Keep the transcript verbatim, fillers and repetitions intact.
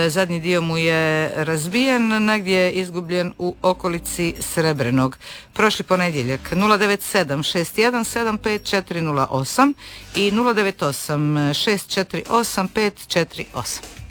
zadnji dio mu je razbijen, negdje je izgubljen u okolici Srebrenog. Prošli ponedjeljak nula devet sedam šest jedan sedam pet četiri nula osam i nula devet osam šest četiri osam pet četiri osam.